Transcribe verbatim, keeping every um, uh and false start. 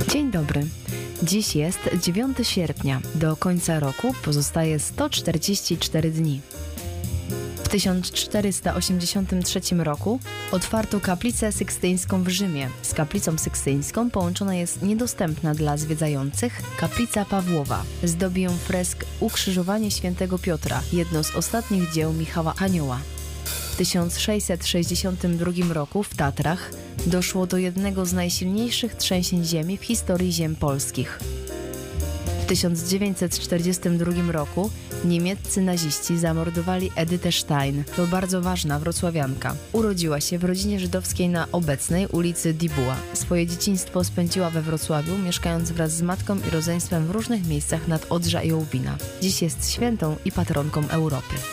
Dzień dobry. Dziś jest dziewiątego sierpnia. Do końca roku pozostaje sto czterdzieści cztery dni. W tysiąc czterysta osiemdziesiątym trzecim roku otwarto kaplicę sykstyńską w Rzymie. Z kaplicą sykstyńską połączona jest niedostępna dla zwiedzających kaplica Pawłowa. Zdobi ją fresk Ukrzyżowanie świętego Piotra, jedno z ostatnich dzieł Michała Anioła. W tysiąc sześćset sześćdziesiątym drugim roku w Tatrach doszło do jednego z najsilniejszych trzęsień ziemi w historii ziem polskich. W tysiąc dziewięćset czterdziestym drugim roku niemieccy naziści zamordowali Edytę Stein. To bardzo ważna wrocławianka. Urodziła się w rodzinie żydowskiej na obecnej ulicy Dibuła. Swoje dzieciństwo spędziła we Wrocławiu, mieszkając wraz z matką i rodzeństwem w różnych miejscach nad Odrza i Łubina. Dziś jest świętą i patronką Europy.